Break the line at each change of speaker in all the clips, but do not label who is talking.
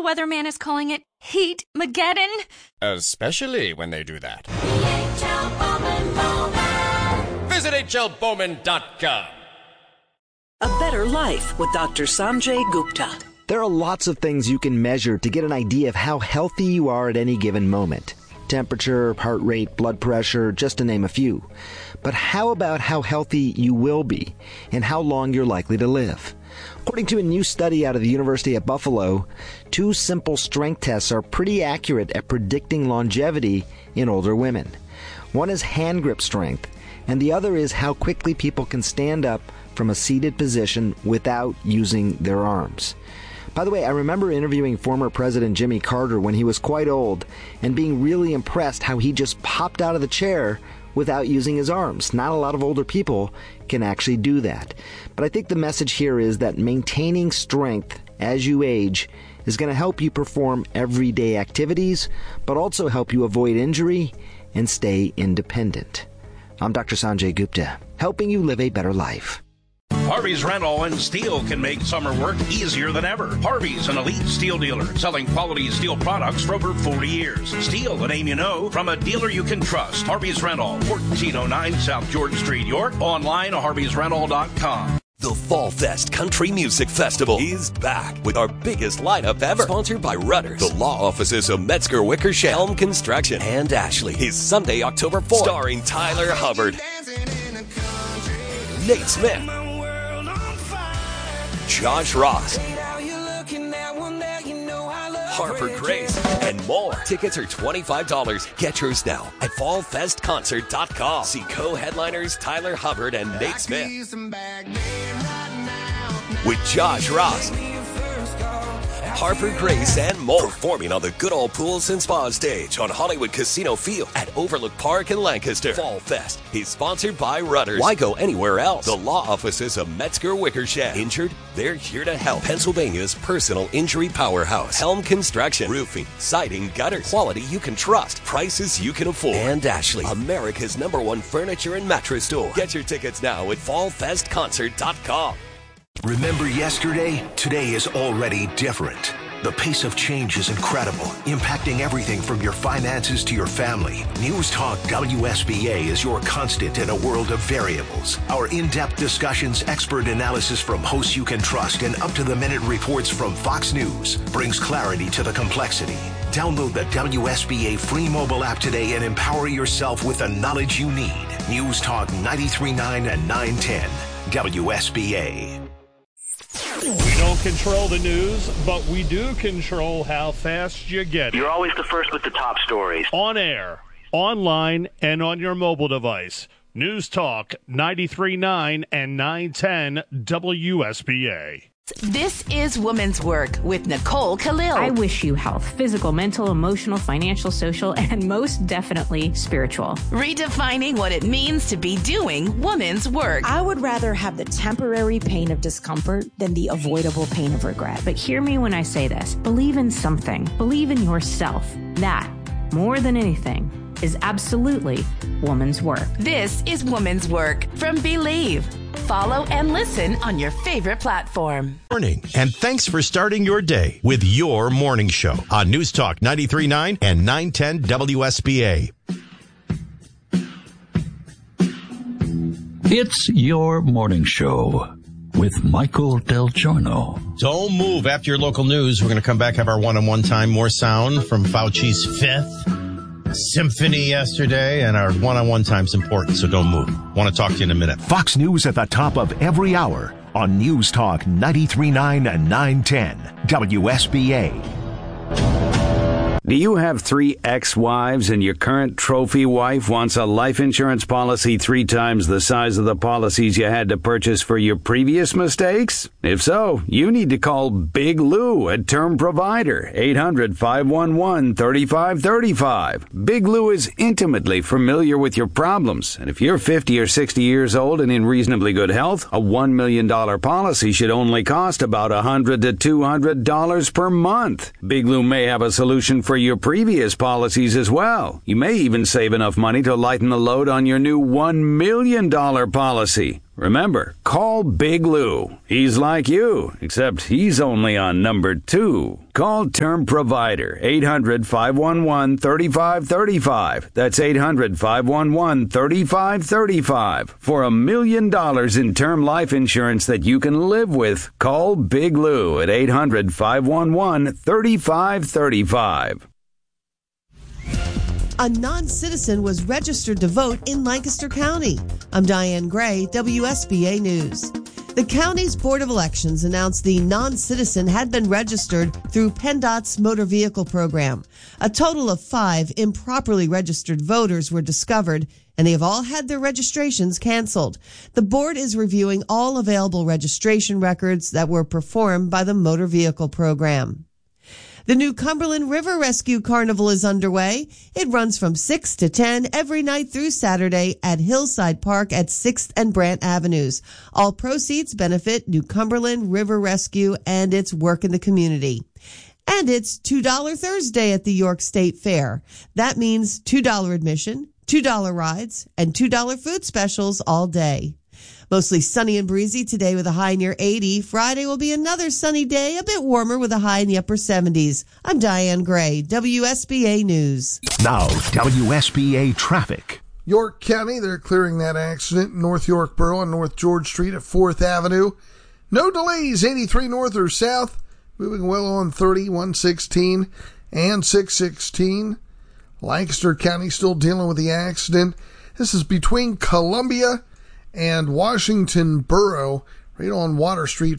the weatherman is calling it Heat-mageddon.
Especially when they do that. Visit hlbowman.com.
A Better Life with Dr. Sanjay Gupta.
There are lots of things you can measure to get an idea of how healthy you are at any given moment. Temperature, heart rate, blood pressure, just to name a few. But how about how healthy you will be and how long you're likely to live? According to a new study out of the University of Buffalo, 2 simple strength tests are pretty accurate at predicting longevity in older women. One is hand grip strength, and the other is how quickly people can stand up from a seated position without using their arms. By the way, I remember interviewing former President Jimmy Carter when he was quite old and being really impressed how he just popped out of the chair without using his arms. Not a lot of older people can actually do that. But I think the message here is that maintaining strength as you age is going to help you perform everyday activities, but also help you avoid injury and stay independent. I'm Dr. Sanjay Gupta, helping you live a better life.
Harvey's Rental and Steel can make summer work easier than ever. Harvey's an elite steel dealer selling quality steel products for over 40 years. Steel, a name you know, from a dealer you can trust. Harvey's Rental, 1409 South George Street, York. Online, harveysrental.com.
The Fall Fest Country Music Festival is back with our biggest lineup ever. Sponsored by Rudders, the law offices of Metzger Wickersham, Helm Construction, and Ashley. Is Sunday, October 4th. Starring Tyler Hubbard, Nate Smith, Josh Ross, Harper Grace, and more. Tickets are $25. Get yours now at fallfestconcert.com. See co-headliners Tyler Hubbard and Nate Smith with Josh Ross, Harper Grace, and more. Performing on the Good Old Pools and Spa stage on Hollywood Casino Field at Overlook Park in Lancaster. Fall Fest is sponsored by Rudders. Why go anywhere else? The law offices of Metzger Wickersham. Injured? They're here to help. Pennsylvania's personal injury powerhouse. Helm Construction. Roofing, siding, gutters. Quality you can trust. Prices you can afford. And Ashley, America's #1 furniture and mattress store. Get your tickets now at fallfestconcert.com.
Remember yesterday? Today is already different. The pace of change is incredible, impacting everything from your finances to your family. News Talk WSBA is your constant in a world of variables. Our in-depth discussions, expert analysis from hosts you can trust, and up-to-the-minute reports from Fox News brings clarity to the complexity. Download the WSBA free mobile app today and empower yourself with the knowledge you need. News Talk 93.9 and 910. WSBA.
We don't control the news, but we do control how fast you get it.
You're always the first with the top stories.
On air, online, and on your mobile device. News Talk 93.9 and 910 WSBA.
This is Woman's Work with Nicole Khalil.
I wish you health, physical, mental, emotional, financial, social, and most definitely spiritual.
Redefining what it means to be doing woman's work.
I would rather have the temporary pain of discomfort than the avoidable pain of regret.
But hear me when I say this. Believe in something. Believe in yourself. That, more than anything, is absolutely woman's work.
This is Woman's Work from Believe. Follow and listen on your favorite platform.
Morning, and thanks for starting your day with your morning show on News Talk 93.9 and 910 WSBA.
It's your morning show with Michael Del Giorno.
Don't move after your local news. We're going to come back, have our one-on-one time. More sound from Fauci's fifth symphony yesterday, and our one-on-one time's important, so don't move. Want to talk to you in a minute.
Fox News at the top of every hour on News Talk 93.9 and 910 WSBA.
Do you have 3 ex-wives and your current trophy wife wants a life insurance policy 3 times the size of the policies you had to purchase for your previous mistakes? If so, you need to call Big Lou at Term Provider, 800-511-3535. Big Lou is intimately familiar with your problems, and if you're 50 or 60 years old and in reasonably good health, a $1 million policy should only cost about $100 to $200 per month. Big Lou may have a solution for your previous policies as well. You may even save enough money to lighten the load on your new $1 million policy. Remember, call Big Lou. He's like you, except he's only on number 2. Call Term Provider, 800-511-3535. That's 800-511-3535. For $1 million in term life insurance that you can live with, call Big Lou at 800-511-3535.
A non-citizen was registered to vote in Lancaster County. I'm Diane Gray, WSBA News. The county's Board of Elections announced the non-citizen had been registered through PennDOT's motor vehicle program. A total of 5 improperly registered voters were discovered, and they have all had their registrations canceled. The board is reviewing all available registration records that were performed by the motor vehicle program. The new Cumberland River Rescue Carnival is underway. It runs from 6 to 10 every night through Saturday at Hillside Park at 6th and Brant Avenues. All proceeds benefit New Cumberland River Rescue and its work in the community. And it's $2 Thursday at the York State Fair. That means $2 admission, $2 rides, and $2 food specials all day. Mostly sunny and breezy today with a high near 80. Friday will be another sunny day, a bit warmer with a high in the upper 70s. I'm Diane Gray, WSBA News.
Now, WSBA traffic.
York County, they're clearing that accident in North York Borough on North George Street at 4th Avenue. No delays, 83 north or south. Moving well on 30, 116, and 616. Lancaster County still dealing with the accident. This is between Columbia and Washington Borough, right on Water Street,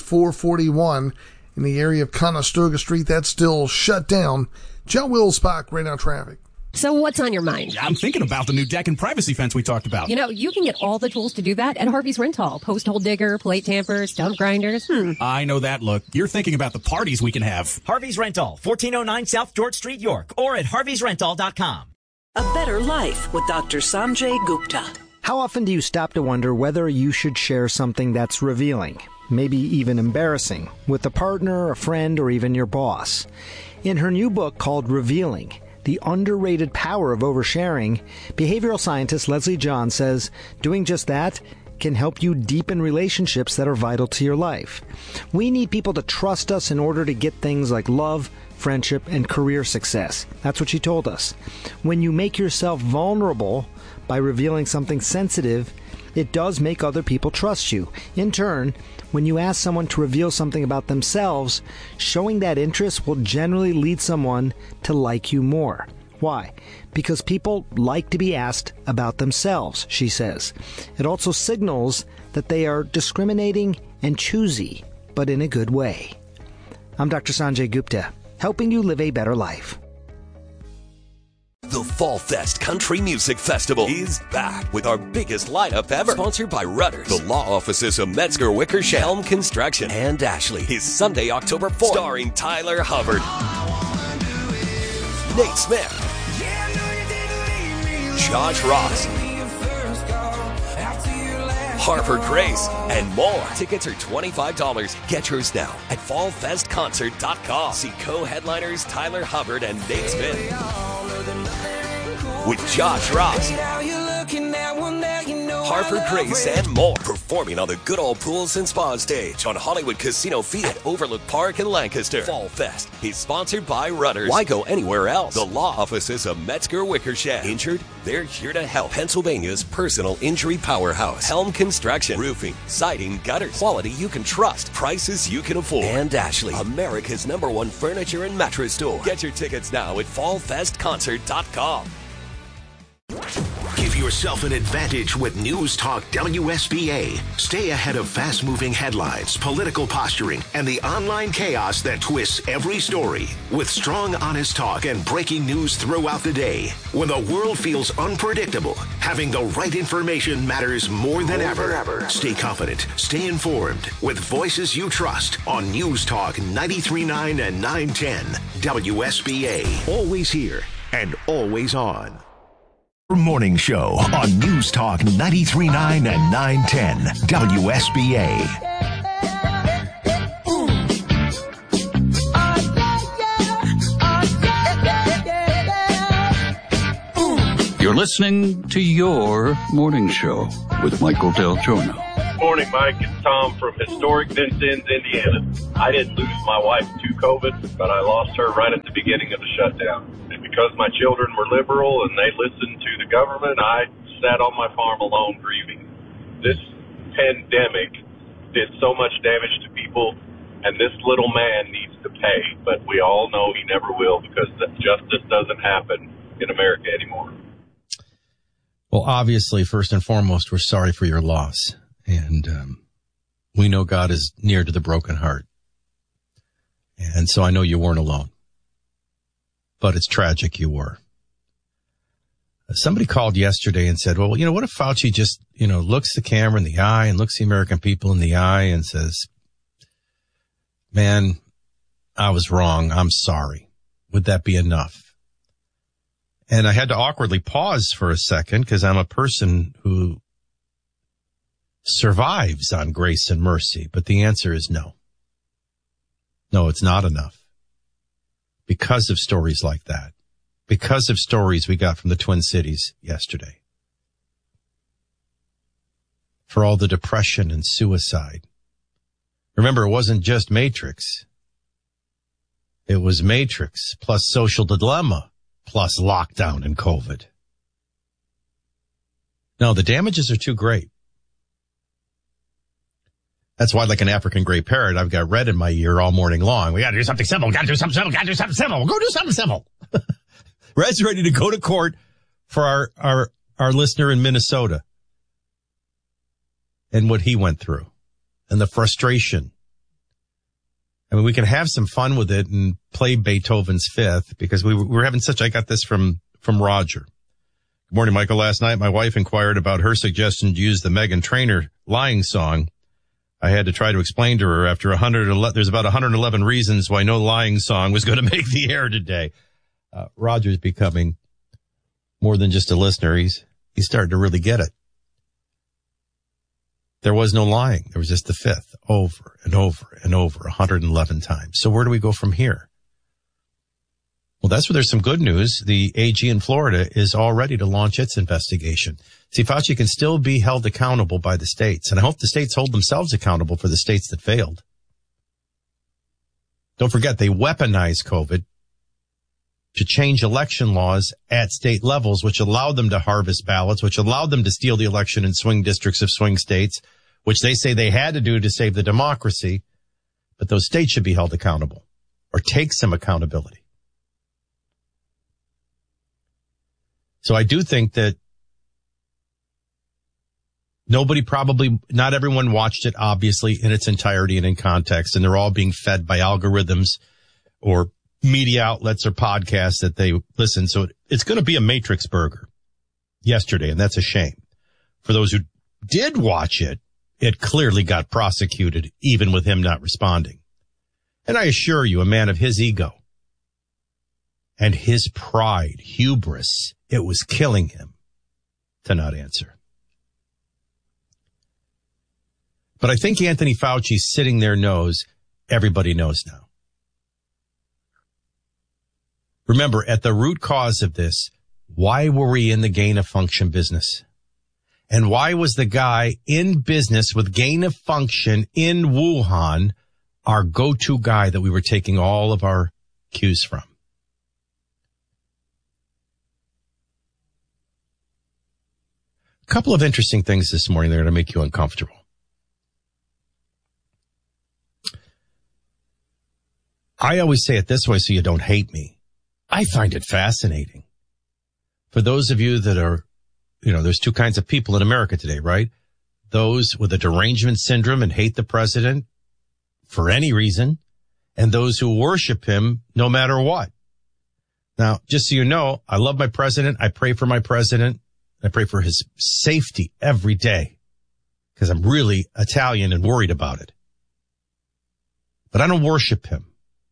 441, in the area of Conestoga Street. That's still shut down. Joe Wilsbach, right now traffic.
So what's on your mind?
I'm thinking about the new deck and privacy fence we talked about.
You know, you can get all the tools to do that at Harvey's Rental. Post hole digger, plate tamper, stump grinders.
I know that look. You're thinking about the parties we can have.
Harvey's Rental, 1409 South George Street, York, or at harveysrental.com.
A Better Life with Dr. Sanjay Gupta.
How often do you stop to wonder whether you should share something that's revealing, maybe even embarrassing, with a partner, a friend, or even your boss? In her new book called Revealing, The Underrated Power of Oversharing, behavioral scientist Leslie John says doing just that can help you deepen relationships that are vital to your life. We need people to trust us in order to get things like love, friendship, and career success. That's what she told us. When you make yourself vulnerable by revealing something sensitive, it does make other people trust you. In turn, when you ask someone to reveal something about themselves, showing that interest will generally lead someone to like you more. Why? Because people like to be asked about themselves, she says. It also signals that they are discriminating and choosy, but in a good way. I'm Dr. Sanjay Gupta, helping you live a better life.
The Fall Fest Country Music Festival is back with our biggest lineup ever. Sponsored by Rudders, the law offices of Metzger Wickersham, Helm Construction, and Ashley. Is Sunday, October 4th. Starring Tyler Hubbard, Nate Smith, Josh Ross, Harper Grace, and more. Tickets are $25. Get yours now at fallfestconcert.com. See co-headliners Tyler Hubbard and Nate Smith with Josh Ross, Harper Grace, and more. Performing on the Good Old Pools and Spa stage on Hollywood Casino Field at Overlook Park in Lancaster. Fall Fest is sponsored by Rudders. Why go anywhere else? The law offices of Metzger Wickersham. Injured? They're here to help. Pennsylvania's personal injury powerhouse. Helm Construction. Roofing, siding, gutters. Quality you can trust. Prices you can afford. And Ashley, America's #1 furniture and mattress store. Get your tickets now at fallfestconcert.com.
Give yourself an advantage with News Talk WSBA. Stay ahead of fast-moving headlines, political posturing, and the online chaos that twists every story. With strong, honest talk and breaking news throughout the day. When the world feels unpredictable, having the right information matters more than ever. Stay confident, stay informed, with voices you trust on News Talk 93.9 and 910 WSBA. Always here and always on. Morning Show on News Talk 93.9 and 910 WSBA.
You're listening to your Morning Show with Michael Del Giorno.
morning, Mike. It's Tom from historic Vincennes, Indiana. I didn't lose my wife to COVID, but I lost her right at the beginning of the shutdown. And because my children were liberal and they listened to the government, I sat on my farm alone grieving. This pandemic did so much damage to people, and this little man needs to pay. But we all know he never will, because justice doesn't happen in America anymore.
Well, obviously, first and foremost, we're sorry for your loss. And we know God is near to the broken heart. And so I know you weren't alone. But it's tragic you were. Somebody called yesterday and said, well, what if Fauci just, looks the camera in the eye and looks the American people in the eye and says, man, I was wrong. I'm sorry. Would that be enough? And I had to awkwardly pause for a second because I'm a person who survives on grace and mercy. But the answer is no. No, it's not enough. Because of stories like that. Because of stories we got from the Twin Cities yesterday. For all the depression and suicide. Remember, it wasn't just Matrix. It was Matrix plus social dilemma plus lockdown and COVID. No, the damages are too great. That's why, like an African gray parrot, I've got red in my ear all morning long. We got to do something simple. Got to do something simple. Got to do something simple. Go do something simple. Red's ready to go to court for our listener in Minnesota and what he went through and the frustration. I mean, we can have some fun with it and play Beethoven's Fifth because we were having I got this from Roger. Good morning, Michael. Last night, my wife inquired about her suggestion to use the Meghan Trainor lying song. I had to try to explain to her there's about 111 reasons why no lying song was going to make the air today. Roger's becoming more than just a listener. He's starting to really get it. There was no lying. There was just the Fifth over and over and over 111 times. So where do we go from here? Well, that's where there's some good news. The AG in Florida is all ready to launch its investigation. See, Fauci can still be held accountable by the states, and I hope the states hold themselves accountable for the states that failed. Don't forget, they weaponized COVID to change election laws at state levels, which allowed them to harvest ballots, which allowed them to steal the election in swing districts of swing states, which they say they had to do to save the democracy. But those states should be held accountable or take some accountability. So I do think that not everyone watched it, obviously, in its entirety and in context, and they're all being fed by algorithms or media outlets or podcasts that they listen. So it's going to be a Matrix burger yesterday, and that's a shame. For those who did watch it, it clearly got prosecuted, even with him not responding. And I assure you, a man of his ego and his pride, hubris, it was killing him to not answer. But I think Anthony Fauci sitting there knows everybody knows now. Remember, at the root cause of this, why were we in the gain of function business? And why was the guy in business with gain of function in Wuhan our go-to guy that we were taking all of our cues from? A couple of interesting things this morning that are going to make you uncomfortable. I always say it this way so you don't hate me. I find it fascinating. For those of you that are, there's two kinds of people in America today, right? Those with a derangement syndrome and hate the president for any reason, and those who worship him no matter what. Now, just so you know, I love my president. I pray for my president. I pray for his safety every day because I'm really Italian and worried about it. But I don't worship him.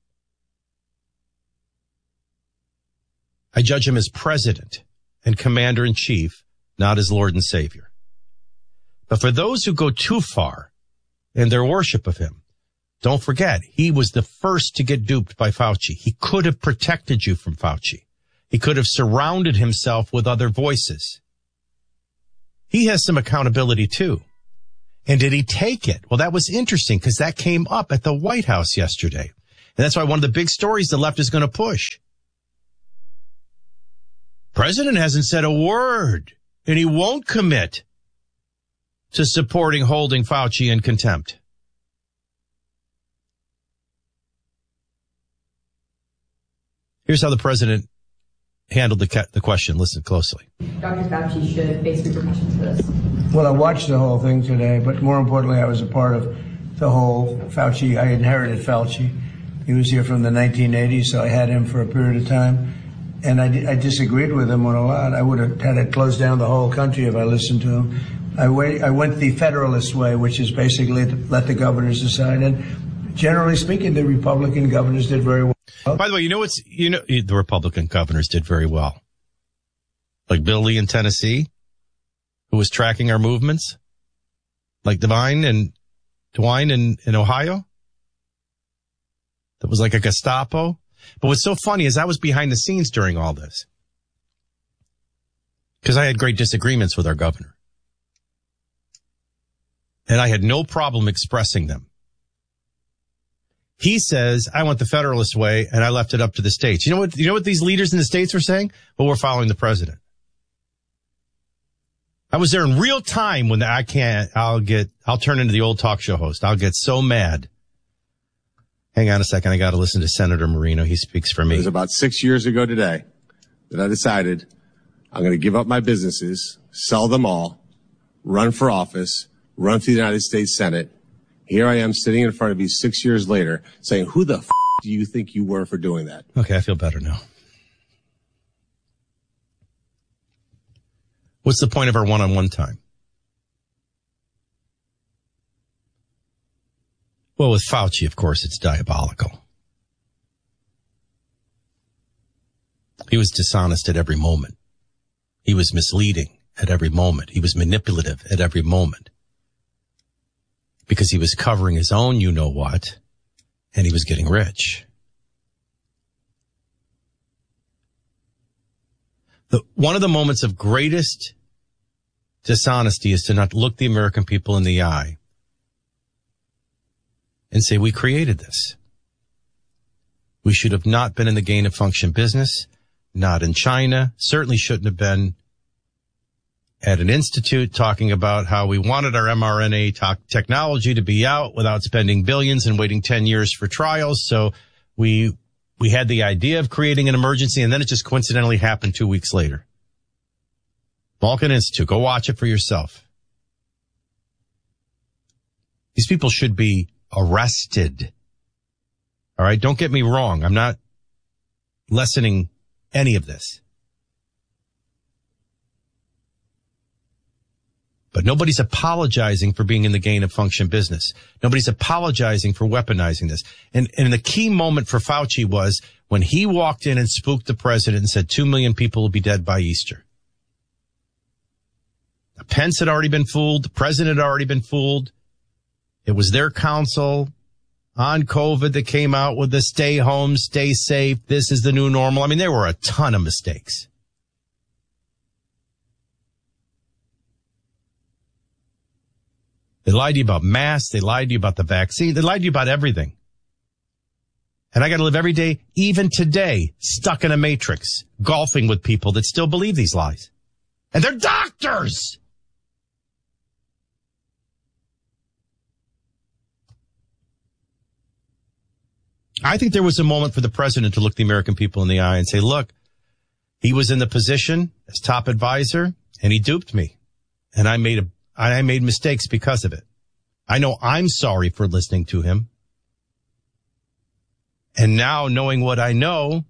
I judge him as president and commander-in-chief, not as Lord and Savior. But for those who go too far in their worship of him, don't forget, he was the first to get duped by Fauci. He could have protected you from Fauci. He could have surrounded himself with other voices. He has some accountability too. And did he take it? Well, that was interesting because that came up at the White House yesterday. And that's why one of the big stories the left is going to push. President hasn't said a word, and he won't commit to supporting holding Fauci in contempt. Here's how the president handled the question. Listen closely.
Dr. Fauci should face repercussions for this.
Well, I watched the whole thing today, but more importantly, I was a part of the whole Fauci. I inherited Fauci. He was here from the 1980s, so I had him for a period of time. And I disagreed with him on a lot. I would have had to close down the whole country if I listened to him. I went the Federalist way, which is basically to let the governors decide. And generally speaking, the Republican governors did very well.
By the way, the Republican governors did very well. Like Bill Lee in Tennessee, who was tracking our movements. Like DeWine in Ohio. That was like a Gestapo. But what's so funny is I was behind the scenes during all this. Because I had great disagreements with our governor. And I had no problem expressing them. He says, I want the Federalist way, and I left it up to the states. You know what these leaders in the states were saying? Well, we're following the president. I was there in real time when I'll turn into the old talk show host. I'll get so mad. Hang on a second. I got to listen to Senator Marino. He speaks for me.
It was about 6 years ago today that I decided I'm going to give up my businesses, sell them all, run for office, run for the United States Senate. Here I am sitting in front of you 6 years later saying, who the do you think you were for doing that?
Okay, I feel better now. What's the point of our one-on-one time? Well, with Fauci, of course, it's diabolical. He was dishonest at every moment. He was misleading at every moment. He was manipulative at every moment. Because he was covering his own you-know-what, and he was getting rich. One of the moments of greatest dishonesty is to not look the American people in the eye and say, we created this. We should have not been in the gain of function business, not in China, certainly shouldn't have been at an institute talking about how we wanted our mRNA technology to be out without spending billions and waiting 10 years for trials. So we had the idea of creating an emergency, and then it just coincidentally happened 2 weeks later. Vulcan Institute, go watch it for yourself. These people should be arrested. All right, don't get me wrong. I'm not lessening any of this. But nobody's apologizing for being in the gain of function business. Nobody's apologizing for weaponizing this. And the key moment for Fauci was when he walked in and spooked the president and said 2 million people will be dead by Easter. Pence had already been fooled. The president had already been fooled. It was their counsel on COVID that came out with the stay home, stay safe. This is the new normal. I mean, there were a ton of mistakes. They lied to you about masks. They lied to you about the vaccine. They lied to you about everything. And I got to live every day, even today, stuck in a matrix, golfing with people that still believe these lies. And they're doctors. I think there was a moment for the president to look the American people in the eye and say, look, he was in the position as top advisor and he duped me. And I made mistakes because of it. I know I'm sorry for listening to him. And now knowing what I know,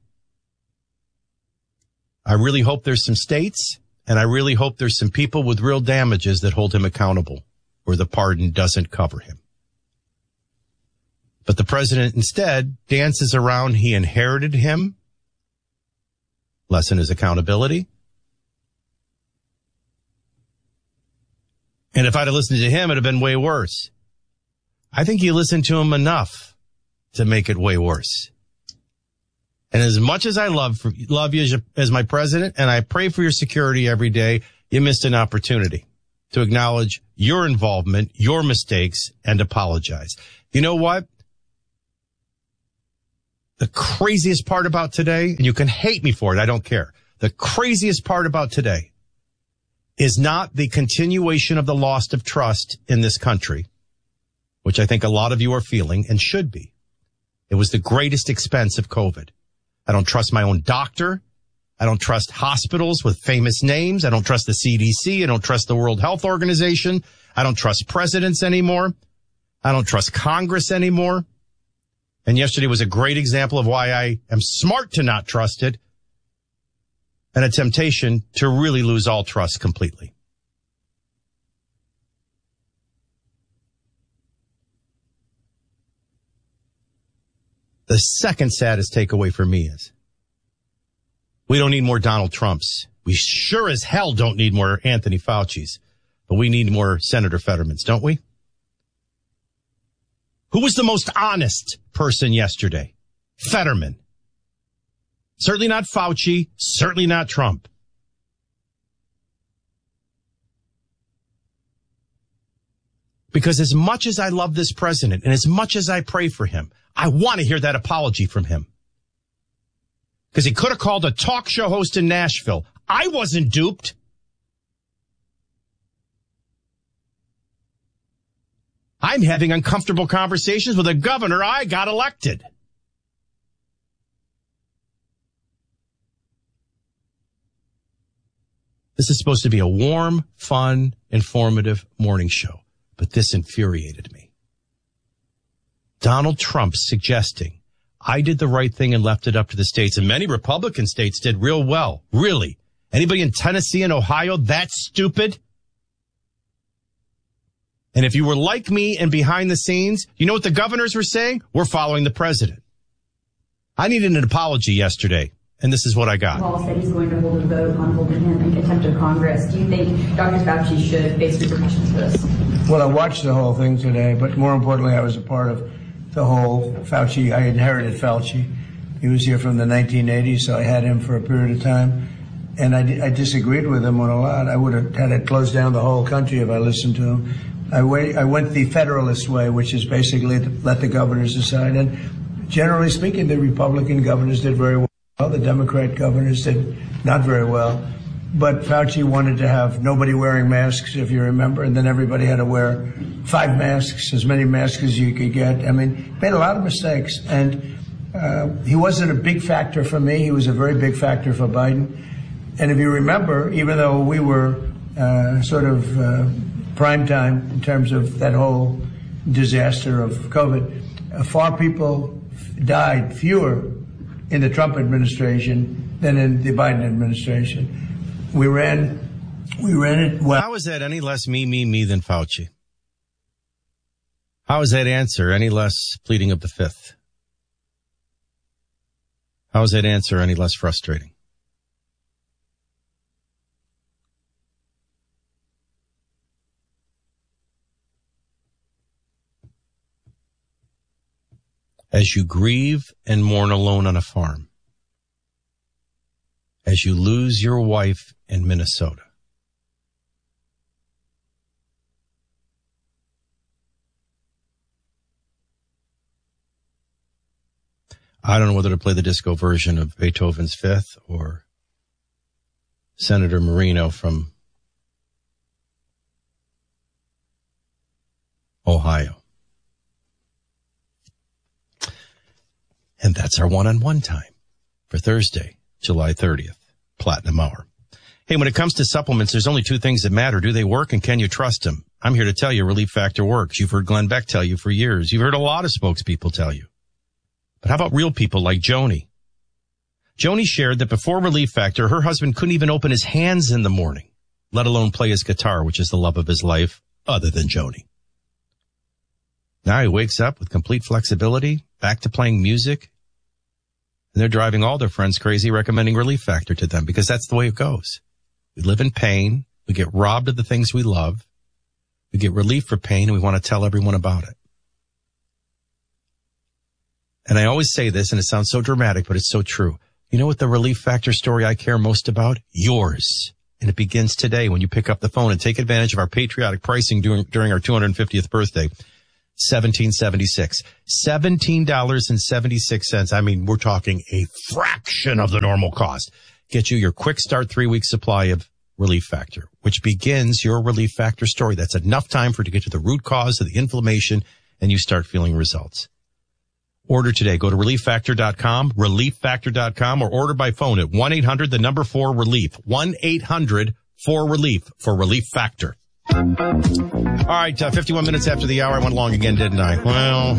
I really hope there's some states and I really hope there's some people with real damages that hold him accountable where the pardon doesn't cover him. But the president instead dances around. He inherited him. Lessen his accountability. And if I'd have listened to him, it'd have been way worse. I think you listened to him enough to make it way worse. And as much as I love you as my president, and I pray for your security every day, you missed an opportunity. to acknowledge your involvement, your mistakes, and apologize. You know what? The craziest part about today, and you can hate me for it, I don't care. The craziest part about today is not the continuation of the loss of trust in this country, which I think a lot of you are feeling and should be. It was the greatest expense of COVID. I don't trust my own doctor. I don't trust hospitals with famous names. I don't trust the CDC. I don't trust the World Health Organization. I don't trust presidents anymore. I don't trust Congress anymore. And yesterday was a great example of why I am smart to not trust it, and a temptation to really lose all trust completely. The second saddest takeaway for me is we don't need more Donald Trumps. We sure as hell don't need more Anthony Fauci's, but we need more Senator Fettermans, don't we? Who was the most honest person yesterday? Fetterman. Certainly not Fauci, certainly not Trump. Because as much as I love this president and as much as I pray for him, I want to hear that apology from him. Because he could have called a talk show host in Nashville. I wasn't duped. I'm having uncomfortable conversations with a governor I got elected. This is supposed to be a warm, fun, informative morning show, but this infuriated me. Donald Trump suggesting I did the right thing and left it up to the states, and many Republican states did real well. Really? Anybody in Tennessee and Ohio that stupid? And if you were like me and behind the scenes, you know what the governors were saying? We're following the president. I needed an apology yesterday, and this is what I got.
Paul said he's going to hold a vote on holding him in contempt of Congress. Do you think Dr. Fauci should face repercussions for this?
Well, I watched the whole thing today, but more importantly, I was a part of the whole Fauci. I inherited Fauci. He was here from the 1980s, so I had him for a period of time. And I disagreed with him on a lot. I would have had it close down the whole country if I listened to him. I went the Federalist way, which is basically to let the governors decide. And generally speaking, the Republican governors did very well. The Democrat governors did not very well. But Fauci wanted to have nobody wearing masks, if you remember, and then everybody had to wear 5 masks, as many masks as you could get. I mean, made a lot of mistakes. And he wasn't a big factor for me. He was a very big factor for Biden. And if you remember, even though we were prime time in terms of that whole disaster of COVID, far people died, fewer in the Trump administration than in the Biden administration. We ran it well.
How is that any less me than Fauci? How is that answer any less pleading of the fifth? How is that answer any less frustrating? As you grieve and mourn alone on a farm, as you lose your wife in Minnesota, I don't know whether to play the disco version of Beethoven's Fifth or Senator Marino from Ohio. And that's our one-on-one time for Thursday, July 30th, Platinum Hour. Hey, when it comes to supplements, there's only 2 things that matter. Do they work, and can you trust them? I'm here to tell you Relief Factor works. You've heard Glenn Beck tell you for years. You've heard a lot of spokespeople tell you. But how about real people like Joni? Joni shared that before Relief Factor, her husband couldn't even open his hands in the morning, let alone play his guitar, which is the love of his life, other than Joni. Now he wakes up with complete flexibility, back to playing music, and they're driving all their friends crazy, recommending Relief Factor to them, because that's the way it goes. We live in pain. We get robbed of the things we love. We get relief for pain, and we want to tell everyone about it. And I always say this, and it sounds so dramatic, but it's so true. You know what the Relief Factor story I care most about? Yours. And it begins today when you pick up the phone and take advantage of our patriotic pricing during our 250th birthday. $17.76. $17.76. I mean, we're talking a fraction of the normal cost. Get you your quick start 3-week supply of Relief Factor, which begins your Relief Factor story. That's enough time for it to get to the root cause of the inflammation and you start feeling results. Order today. Go to relieffactor.com, relieffactor.com, or order by phone at 1-800-4RELIEF. 1-800-4RELIEF for Relief Factor. All right, 51 minutes after the hour. I went long again, didn't I? Well,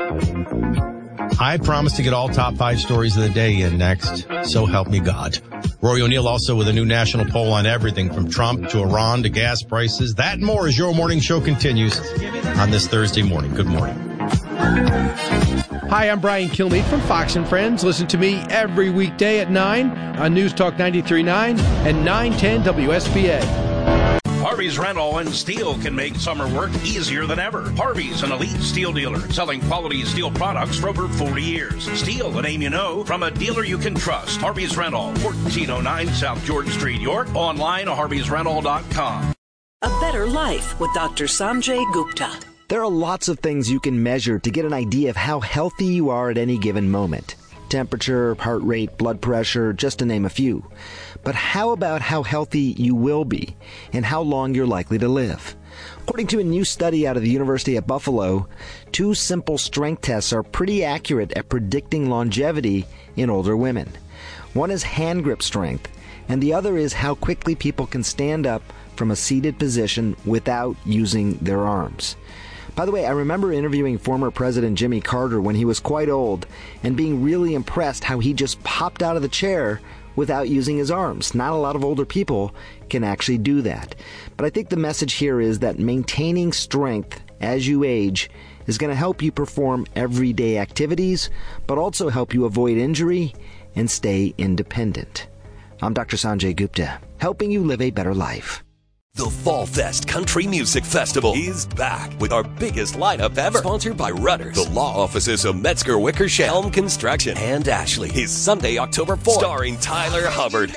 I promised to get all top 5 stories of the day in next. So help me God. Rory O'Neill also with a new national poll on everything from Trump to Iran to gas prices. That and more as your morning show continues on this Thursday morning. Good morning.
Hi, I'm Brian Kilmeade from Fox & Friends. Listen to me every weekday at 9 on News Talk 93.9 and 910 WSBA.
Harvey's Rental and Steel can make summer work easier than ever. Harvey's, an elite steel dealer, selling quality steel products for over 40 years. Steel, a name you know, from a dealer you can trust. Harvey's Rental, 1409 South George Street, York. Online at harveysrental.com.
A better life with Dr. Sanjay Gupta.
There are lots of things you can measure to get an idea of how healthy you are at any given moment. Temperature, heart rate, blood pressure, just to name a few. But how about how healthy you will be and how long you're likely to live? According to a new study out of the University at Buffalo, 2 simple strength tests are pretty accurate at predicting longevity in older women. One is hand grip strength, and the other is how quickly people can stand up from a seated position without using their arms. By the way, I remember interviewing former President Jimmy Carter when he was quite old and being really impressed how he just popped out of the chair without using his arms. Not a lot of older people can actually do that. But I think the message here is that maintaining strength as you age is going to help you perform everyday activities, but also help you avoid injury and stay independent. I'm Dr. Sanjay Gupta, helping you live a better life.
The Fall Fest Country Music Festival is back with our biggest lineup ever. Sponsored by Rudders, the law offices of Metzger Wickersham, Helm Construction, and Ashley. Is Sunday, October 4th. Starring Tyler Hubbard,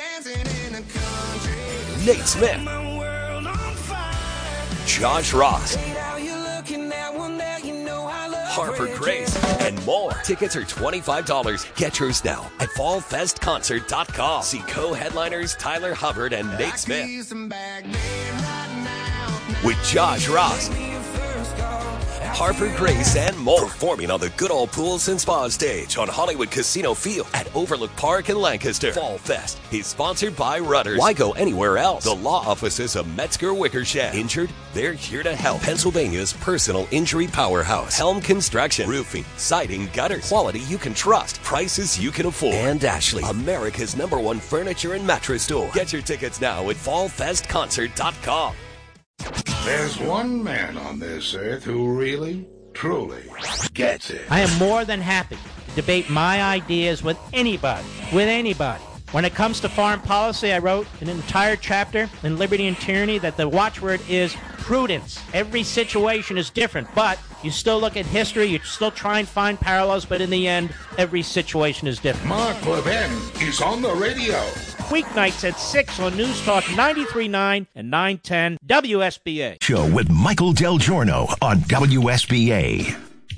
Nate Smith, Josh Ross, Harper Grace, and more. Tickets are $25. Get yours now at fallfestconcert.com. See co-headliners Tyler Hubbard and Nate Smith with Josh Ross, Harper Grace, and more. Performing on the Good Old Pools and Spa stage on Hollywood Casino Field at Overlook Park in Lancaster. Fall Fest is sponsored by Rudders. Why go anywhere else? The law offices of Metzger Wickersham. Injured? They're here to help. Pennsylvania's personal injury powerhouse. Helm Construction. Roofing, siding, gutters. Quality you can trust. Prices you can afford. And Ashley, America's #1 furniture and mattress store. Get your tickets now at fallfestconcert.com.
There's one man on this earth who really, truly gets it.
I am more than happy to debate my ideas with anybody. When it comes to foreign policy, I wrote an entire chapter in Liberty and Tyranny that the watchword is prudence. Every situation is different, but you still look at history, you still try and find parallels, but in the end, every situation is different.
Mark Levin is on the radio.
Weeknights at 6 on News Talk 93.9 and 910 WSBA.
Show with Michael Del Giorno on WSBA.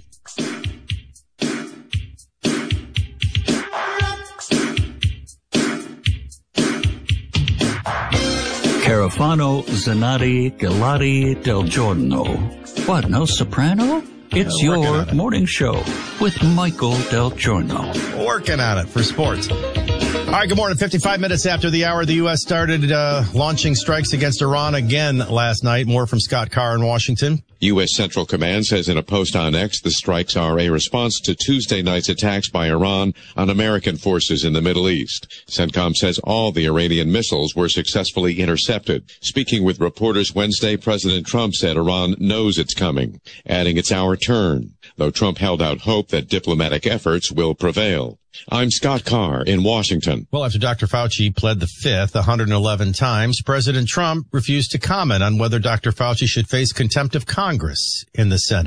Carafano, Zanatti, Galati, Del Giorno. What, no soprano? It's your morning show with Michael Del Giorno.
Working on it for sports. All right, good morning. 55 minutes after the hour, the U.S. started launching strikes against Iran again last night. More from Scott Carr in Washington.
U.S. Central Command says in a post on X the strikes are a response to Tuesday night's attacks by Iran on American forces in the Middle East. CENTCOM says all the Iranian missiles were successfully intercepted. Speaking with reporters Wednesday, President Trump said Iran knows it's coming, adding it's our turn, though Trump held out hope that diplomatic efforts will prevail. I'm Scott Carr in Washington.
Well, after Dr. Fauci pled the fifth 111 times, President Trump refused to comment on whether Dr. Fauci should face contempt of Congress in the Senate.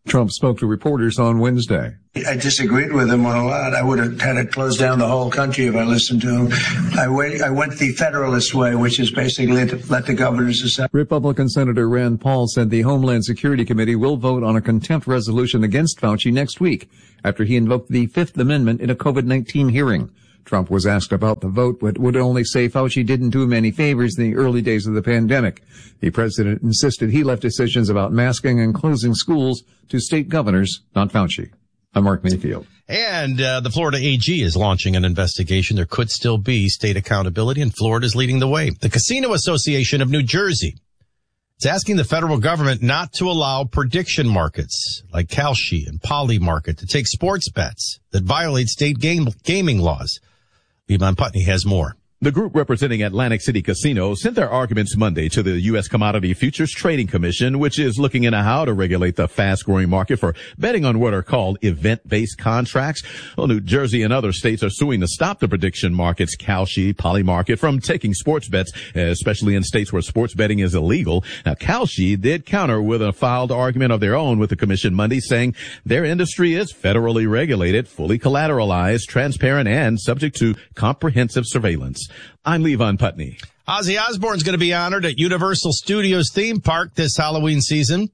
Trump spoke to reporters on Wednesday.
I disagreed with him on a lot. I would have had to close down the whole country if I listened to him. I went the Federalist way, which is basically to let the governors decide.
Republican Senator Rand Paul said the Homeland Security Committee will vote on a contempt resolution against Fauci next week after he invoked the Fifth Amendment in a COVID-19 hearing. Trump was asked about the vote, but would only say Fauci didn't do him any favors in the early days of the pandemic. The president insisted he left decisions about masking and closing schools to state governors, not Fauci. I'm Mark Mayfield.
And the Florida AG is launching an investigation. There could still be state accountability, and Florida's leading the way. The Casino Association of New Jersey is asking the federal government not to allow prediction markets like Kalshi and Polymarket to take sports bets that violate state gaming laws. Levon Putney has more.
The group representing Atlantic City Casino sent their arguments Monday to the U.S. Commodity Futures Trading Commission, which is looking into how to regulate the fast-growing market for betting on what are called event-based contracts. Well, New Jersey and other states are suing to stop the prediction markets, Kalshi, Polymarket, from taking sports bets, especially in states where sports betting is illegal. Now, Kalshi did counter with a filed argument of their own with the commission Monday, saying their industry is federally regulated, fully collateralized, transparent, and subject to comprehensive surveillance. I'm Levon Putney.
Ozzy Osbourne's going to be honored at Universal Studios theme park this Halloween season.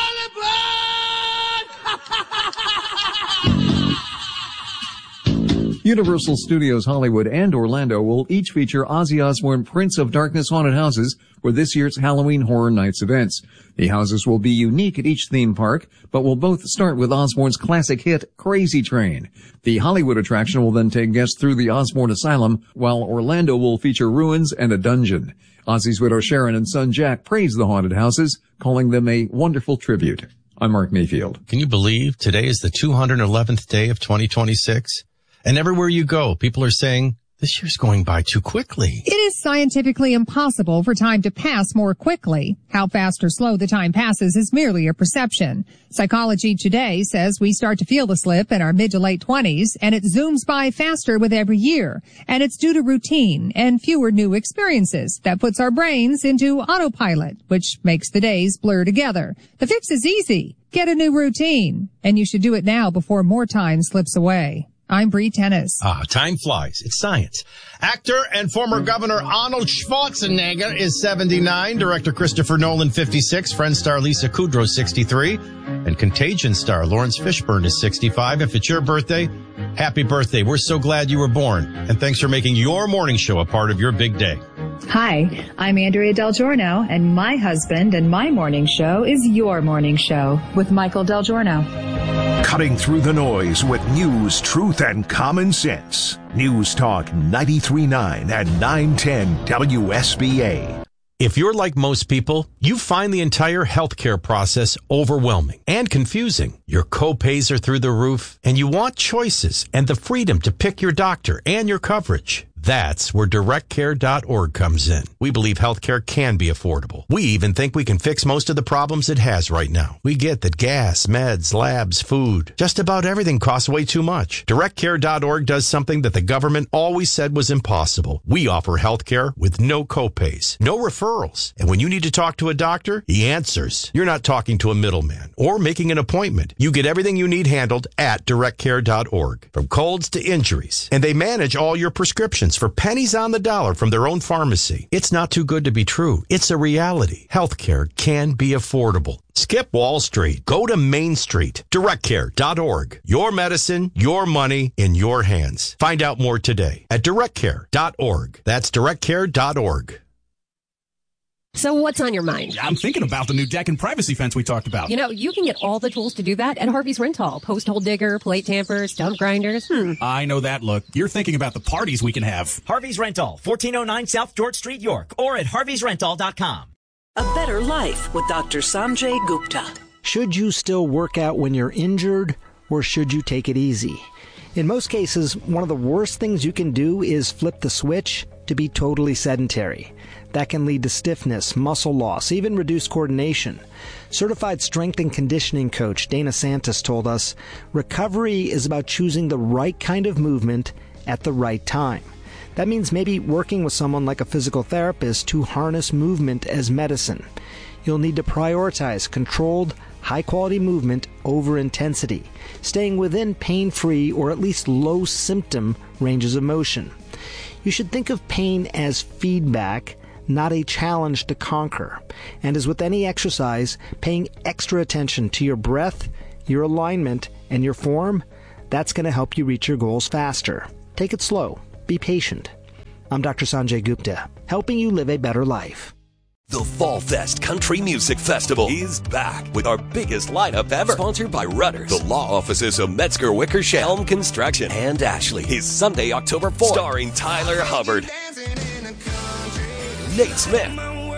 Universal Studios Hollywood and Orlando will each feature Ozzy Osbourne Prince of Darkness haunted houses for this year's Halloween Horror Nights events. The houses will be unique at each theme park, but will both start with Osbourne's classic hit, Crazy Train. The Hollywood attraction will then take guests through the Osbourne Asylum, while Orlando will feature ruins and a dungeon. Ozzy's widow Sharon and son Jack praised the haunted houses, calling them a wonderful tribute. I'm Mark Mayfield.
Can you believe today is the 211th day of 2026? And everywhere you go, people are saying, this year's going by too quickly.
It is scientifically impossible for time to pass more quickly. How fast or slow the time passes is merely a perception. Psychology Today says we start to feel the slip in our mid to late 20s, and it zooms by faster with every year. And it's due to routine and fewer new experiences that puts our brains into autopilot, which makes the days blur together. The fix is easy. Get a new routine. And you should do it now before more time slips away. I'm Bree Tennis.
Time flies. It's science. Actor and former Governor Arnold Schwarzenegger is 79. Director Christopher Nolan, 56. Friends star Lisa Kudrow, 63. And Contagion star Lawrence Fishburne is 65. If it's your birthday, happy birthday. We're so glad you were born. And thanks for making your morning show a part of your big day.
Hi, I'm Andrea Del Giorno, and my husband and my morning show is your morning show with Michael Del Giorno.
Cutting through the noise with news, truth, and common sense. News Talk 93.9 and 910 WSBA.
If you're like most people, you find the entire healthcare process overwhelming and confusing. Your co-pays are through the roof, and you want choices and the freedom to pick your doctor and your coverage. That's where DirectCare.org comes in. We believe healthcare can be affordable. We even think we can fix most of the problems it has right now. We get that gas, meds, labs, food, just about everything costs way too much. DirectCare.org does something that the government always said was impossible. We offer healthcare with no copays, no referrals. And when you need to talk to a doctor, he answers. You're not talking to a middleman or making an appointment. You get everything you need handled at DirectCare.org, from colds to injuries. And they manage all your prescriptions for pennies on the dollar from their own pharmacy. It's not too good to be true. It's a reality. Healthcare can be affordable. Skip Wall Street. Go to Main Street. DirectCare.org. Your medicine, your money in your hands. Find out more today at DirectCare.org. That's DirectCare.org.
So what's on your mind?
I'm thinking about the new deck and privacy fence we talked about.
You know, you can get all the tools to do that at Harvey's Rental. Post hole digger, plate tamper, stump grinders.
I know that look. You're thinking about the parties we can have.
Harvey's Rental, 1409 South George Street, York, or at harveysrental.com.
A better life with Dr. Sanjay Gupta.
Should you still work out when you're injured, or should you take it easy? In most cases, one of the worst things you can do is flip the switch to be totally sedentary. That can lead to stiffness, muscle loss, even reduced coordination. Certified strength and conditioning coach Dana Santos told us, recovery is about choosing the right kind of movement at the right time. That means maybe working with someone like a physical therapist to harness movement as medicine. You'll need to prioritize controlled, high-quality movement over intensity, staying within pain-free or at least low-symptom ranges of motion. You should think of pain as feedback, not a challenge to conquer. And as with any exercise, paying extra attention to your breath, your alignment, and your form, that's going to help you reach your goals faster. Take it slow. Be patient. I'm Dr. Sanjay Gupta, helping you live a better life.
The Fall Fest Country Music Festival is back with our biggest lineup ever. Sponsored by Rudders, the law offices of Metzger Wickersham, Helm Construction, and Ashley. Is Sunday, October 4th. Starring Tyler Hubbard, Nate Smith,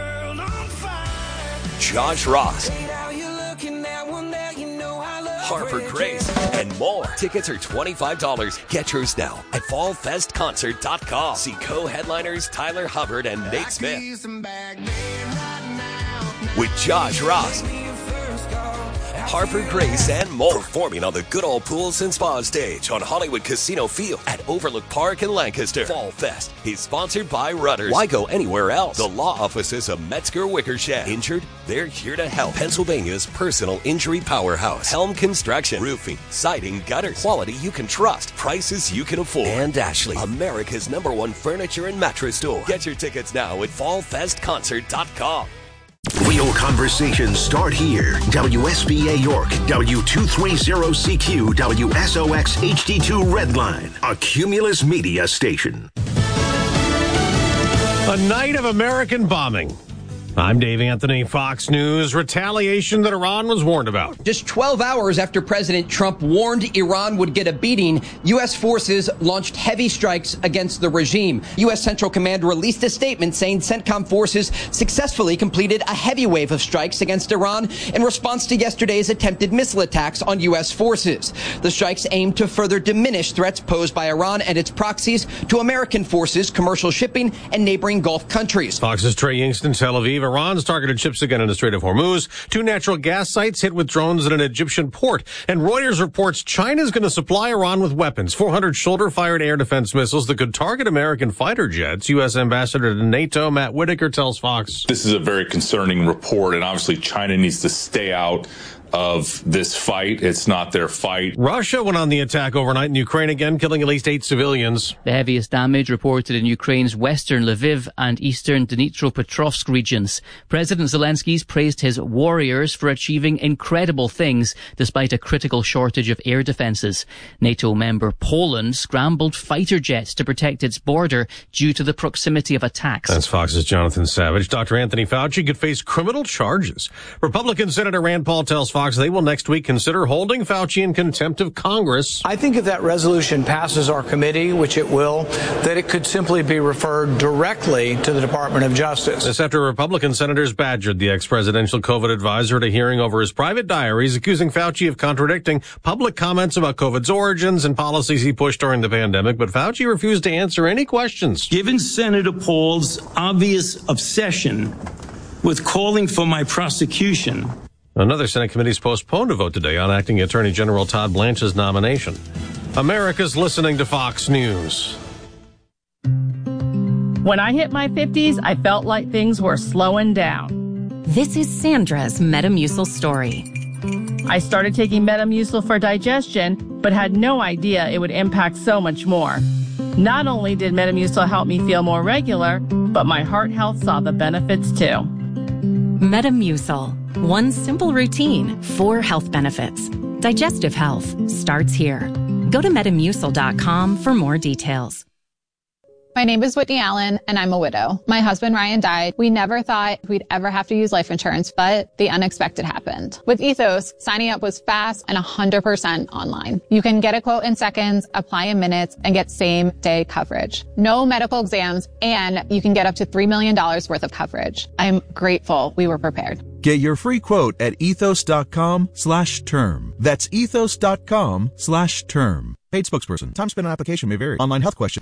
Josh Ross, Harper Grace, and more. Tickets are $25. Get yours now at fallfestconcert.com. See co-headliners Tyler Hubbard and Nate Smith with Josh Ross, Harper Grace, and more. Performing on the Good Old Pools and Spa stage on Hollywood Casino Field at Overlook Park in Lancaster. Fall Fest is sponsored by Rudders. Why go anywhere else? The law offices of Metzger Wickersham. Injured? They're here to help. Pennsylvania's personal injury powerhouse. Helm Construction. Roofing, siding, gutters. Quality you can trust. Prices you can afford. And Ashley, America's #1 furniture and mattress store. Get your tickets now at fallfestconcert.com.
Real conversations start here. WSBA York, W230CQ, WSOX HD2 Redline, a Cumulus Media station.
A night of American bombing. I'm Dave Anthony, Fox News. Retaliation that Iran was warned about.
Just 12 hours after President Trump warned Iran would get a beating, U.S. forces launched heavy strikes against the regime. U.S. Central Command released a statement saying CENTCOM forces successfully completed a heavy wave of strikes against Iran in response to yesterday's attempted missile attacks on U.S. forces. The strikes aimed to further diminish threats posed by Iran and its proxies to American forces, commercial shipping, and neighboring Gulf countries.
Fox's Trey Yingst, Tel Aviv. Iran's targeted ships again in the Strait of Hormuz. 2 natural gas sites hit with drones at an Egyptian port. And Reuters reports China's going to supply Iran with weapons, 400 shoulder-fired air defense missiles that could target American fighter jets. U.S. Ambassador to NATO, Matt Whitaker, tells Fox.
This is a very concerning report, and obviously China needs to stay out of this fight. It's not their fight.
Russia went on the attack overnight in Ukraine again, killing at least 8 civilians.
The heaviest damage reported in Ukraine's western Lviv and eastern Dnipropetrovsk regions. President Zelensky's praised his warriors for achieving incredible things despite a critical shortage of air defences. NATO member Poland scrambled fighter jets to protect its border due to the proximity of attacks.
That's Fox's Jonathan Savage. Dr. Anthony Fauci could face criminal charges. Republican Senator Rand Paul tells Fox they will next week consider holding Fauci in contempt of Congress.
I think if that resolution passes our committee, which it will, that it could simply be referred directly to the Department of Justice.
This after Republican senators badgered the ex-presidential COVID advisor at a hearing over his private diaries, accusing Fauci of contradicting public comments about COVID's origins and policies he pushed during the pandemic. But Fauci refused to answer any questions.
Given Senator Paul's obvious obsession with calling for my prosecution,
another Senate committee is postponed to vote today on acting Attorney General Todd Blanche's nomination. America's listening to Fox News.
When I hit my 50s, I felt like things were slowing down.
This is Sandra's Metamucil story.
I started taking Metamucil for digestion, but had no idea it would impact so much more. Not only did Metamucil help me feel more regular, but my heart health saw the benefits too.
Metamucil. One simple routine, 4 health benefits. Digestive health starts here. Go to Metamucil.com for more details.
My name is Whitney Allen, and I'm a widow. My husband, Ryan, died. We never thought we'd ever have to use life insurance, but the unexpected happened. With Ethos, signing up was fast and 100% online. You can get a quote in seconds, apply in minutes, and get same-day coverage. No medical exams, and you can get up to $3 million worth of coverage. I'm grateful we were prepared.
Get your free quote at ethos.com/term. That's ethos.com/term. Paid spokesperson. Time spent on application may vary. Online health question.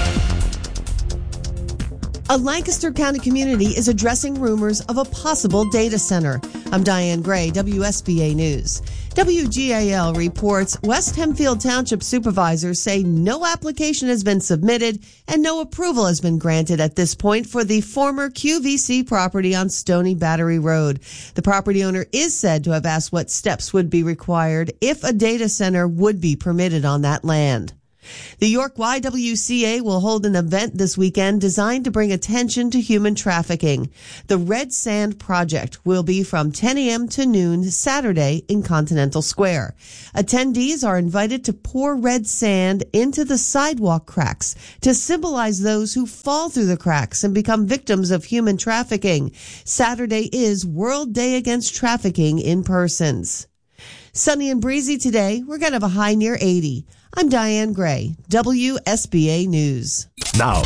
A Lancaster County community is addressing rumors of a possible data center. I'm Diane Gray, WSBA News. WGAL reports West Hempfield Township supervisors say no application has been submitted and no approval has been granted at this point for the former QVC property on Stony Battery Road. The property owner is said to have asked what steps would be required if a data center would be permitted on that land. The York YWCA will hold an event this weekend designed to bring attention to human trafficking. The Red Sand Project will be from 10 a.m. to noon Saturday in Continental Square. Attendees are invited to pour red sand into the sidewalk cracks to symbolize those who fall through the cracks and become victims of human trafficking. Saturday is World Day Against Trafficking in Persons. Sunny and breezy today. We're going to have a high near 80. I'm Diane Gray, WSBA News.
Now,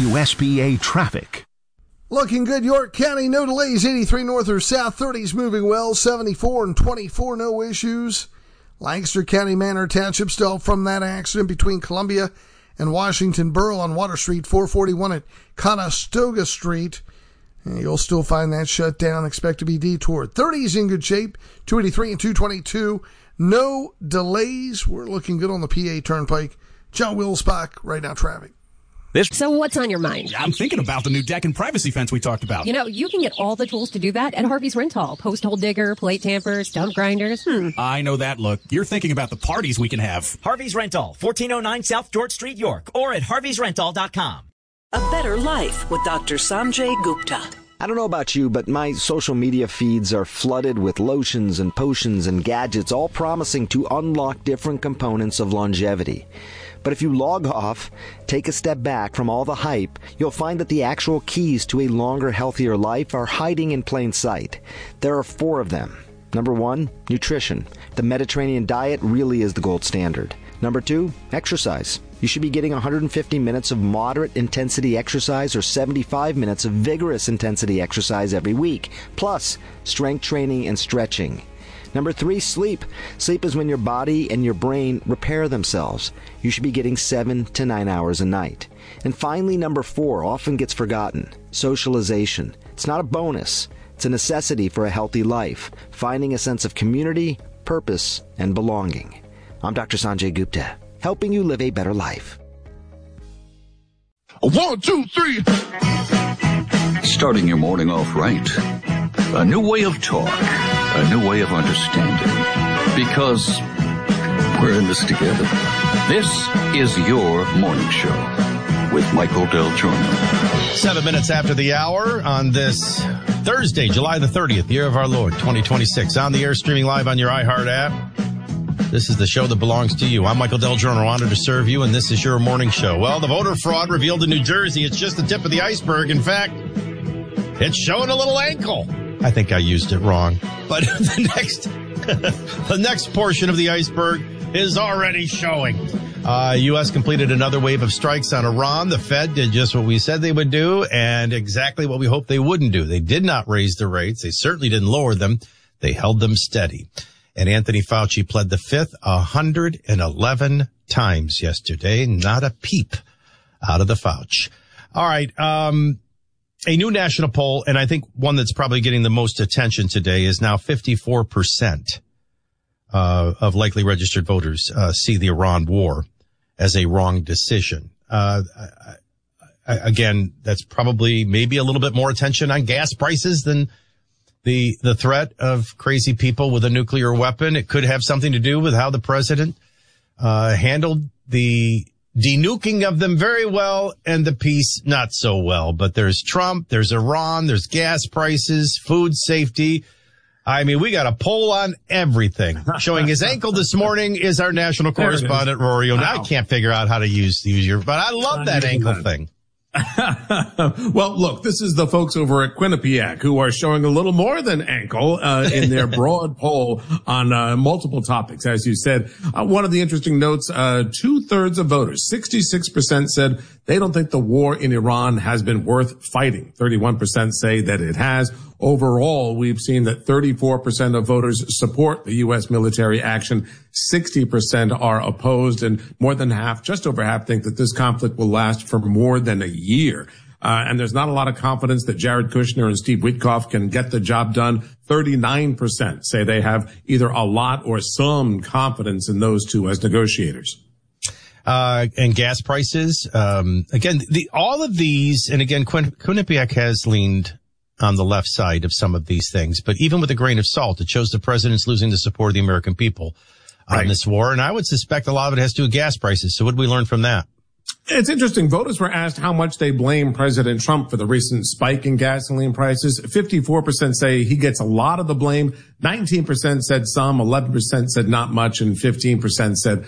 WSBA traffic.
Looking good, York County, no delays, 83 north or south, 30s moving well, 74 and 24, no issues. Lancaster County, Manor Township, still from that accident between Columbia and Washington Borough on Water Street, 441 at Conestoga Street. And you'll still find that shut down, expect to be detoured. 30s in good shape, 283 and 222. No delays. We're looking good on the PA Turnpike. John Wilsbach, right now traffic.
So what's on your mind?
I'm thinking about the new deck and privacy fence we talked about.
You know, you can get all the tools to do that at Harvey's Rental. Post hole digger, plate tampers, stump grinders.
I know that look. You're thinking about the parties we can have.
Harvey's Rental, 1409 South George Street, York, or at harveysrental.com.
A better life with Dr. Sanjay Gupta.
I don't know about you, but my social media feeds are flooded with lotions and potions and gadgets, all promising to unlock different components of longevity. But if you log off, take a step back from all the hype, you'll find that the actual keys to a longer, healthier life are hiding in plain sight. There are 4 of them. Number 1, nutrition. The Mediterranean diet really is the gold standard. Number 2, exercise. You should be getting 150 minutes of moderate intensity exercise or 75 minutes of vigorous intensity exercise every week, plus strength training and stretching. Number 3, sleep. Sleep is when your body and your brain repair themselves. You should be getting 7 to 9 hours a night. And finally, number 4 often gets forgotten. Socialization. It's not a bonus. It's a necessity for a healthy life, finding a sense of community, purpose, and belonging. I'm Dr. Sanjay Gupta, helping you live a better life.
1, 2, 3.
Starting your morning off right. A new way of talk. A new way of understanding. Because we're in this together. This is your morning show with Michael Del Giorno.
7 minutes after the hour on this Thursday, July the 30th, year of our Lord, 2026. On the air, streaming live on your iHeart app. This is the show that belongs to you. I'm Michael Del Giorno, honored to serve you, and this is your morning show. Well, the voter fraud revealed in New Jersey, it's just the tip of the iceberg. In fact, it's showing a little ankle. I think I used it wrong. But the next portion of the iceberg is already showing. U.S. completed another wave of strikes on Iran. The Fed did just what we said they would do and exactly what we hoped they wouldn't do. They did not raise the rates. They certainly didn't lower them. They held them steady. And Anthony Fauci pled the fifth 111 times yesterday. Not a peep out of the Fauci. All right. A new national poll, and I think one that's probably getting the most attention today, is now 54% of likely registered voters see the Iran war as a wrong decision. Again, that's probably maybe a little bit more attention on gas prices than the threat of crazy people with a nuclear weapon. It could have something to do with how the president handled the denuking of them very well and the peace not so well. But there's Trump, there's Iran, there's gas prices, food safety. I mean, we got a poll on everything. Showing his ankle this morning is our national correspondent, Rory O'Neill. Wow. I can't figure out how to use your, but I love that ankle thing.
Well, look, this is the folks over at Quinnipiac who are showing a little more than ankle in their broad poll on multiple topics. As you said, one of the interesting notes, 2/3 of voters, 66% said they don't think the war in Iran has been worth fighting. 31% say that it has. Overall, we've seen that 34% of voters support the U.S. military action. 60% are opposed, and more than half, just over half, think that this conflict will last for more than a year. And there's not a lot of confidence that Jared Kushner and Steve Witkoff can get the job done. 39% say they have either a lot or some confidence in those two as negotiators.
And gas prices. Again, all of these, and again, Quinnipiac has leaned on the left side of some of these things, but even with a grain of salt, it shows the president's losing the support of the American people on this war. And I would suspect a lot of it has to do with gas prices. So what did we learn from that?
It's interesting. Voters were asked how much they blame President Trump for the recent spike in gasoline prices. 54% say he gets a lot of the blame. 19% said some, 11% said not much, and 15% said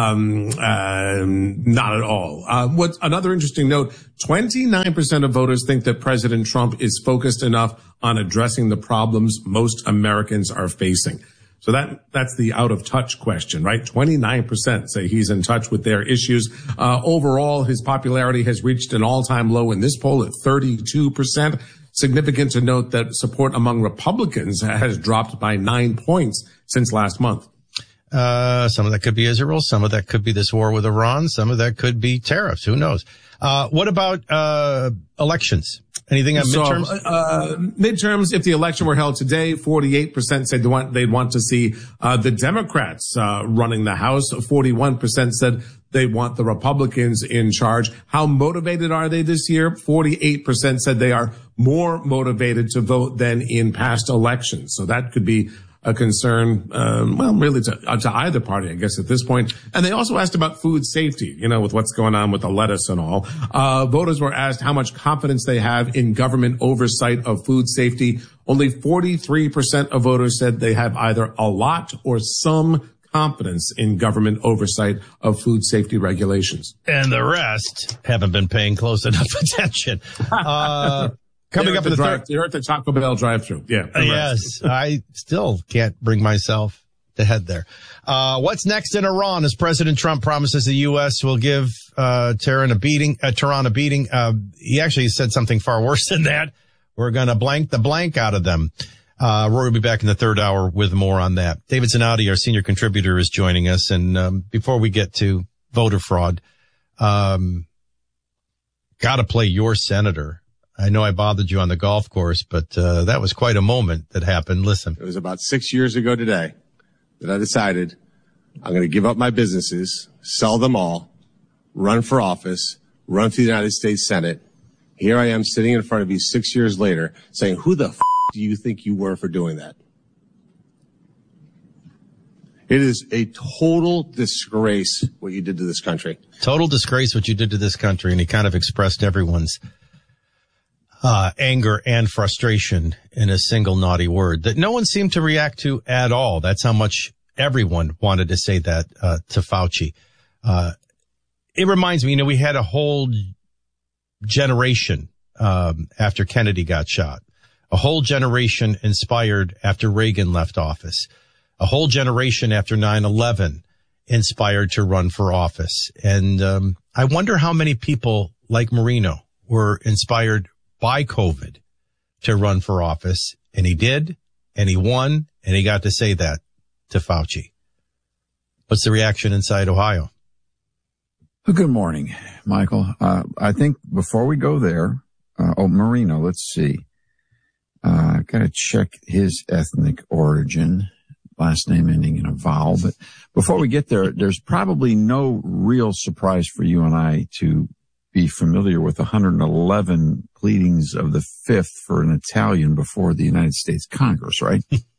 not at all. What's another interesting note, 29% of voters think that President Trump is focused enough on addressing the problems most Americans are facing. So that's the out of touch question, right? 29% say he's in touch with their issues. Overall, his popularity has reached an all-time low in this poll at 32%. Significant to note that support among Republicans has dropped by 9 points since last month.
Some of that could be Israel. Some of that could be this war with Iran. Some of that could be tariffs. Who knows? What about elections? Anything on midterms?
Midterms, if the election were held today, 48% said they'd want to see the Democrats running the House. 41% said they want the Republicans in charge. How motivated are they this year? 48% said they are more motivated to vote than in past elections. So that could be a concern, really to either party, I guess, at this point. And they also asked about food safety, with what's going on with the lettuce and all. Voters were asked how much confidence they have in government oversight of food safety. Only 43% of voters said they have either a lot or some confidence in government oversight of food safety regulations.
And the rest haven't been paying close enough attention. Coming up in the third,
you're at the Taco Bell drive-thru. Yeah.
Yes. I still can't bring myself to head there. What's next in Iran as President Trump promises the U.S. will give Tehran a beating. He actually said something far worse than that. We're going to blank the blank out of them. Rory will be back in the third hour with more on that. David Zanotti, our senior contributor, is joining us. And before we get to voter fraud, got to play your senator. I know I bothered you on the golf course, but that was quite a moment that happened. Listen.
It was about 6 years ago today that I decided I'm going to give up my businesses, sell them all, run for office, run for the United States Senate. Here I am sitting in front of you 6 years later saying, who the do you think you were for doing that? It is a total disgrace what you did to this country.
Total disgrace what you did to this country. And he kind of expressed everyone's anger and frustration in a single naughty word that no one seemed to react to at all. That's how much everyone wanted to say that to Fauci. It reminds me, we had a whole generation after Kennedy got shot, a whole generation inspired after Reagan left office, a whole generation after 9/11 inspired to run for office. And I wonder how many people like Marino were inspired by COVID to run for office. And he did, and he won, and he got to say that to Fauci. What's the reaction inside Ohio?
Good morning, Michael. I think before we go there, Marino, let's see. Got to check his ethnic origin, last name ending in a vowel. But before we get there, there's probably no real surprise for you and I to be familiar with 111 pleadings of the Fifth for an Italian before the United States Congress, right?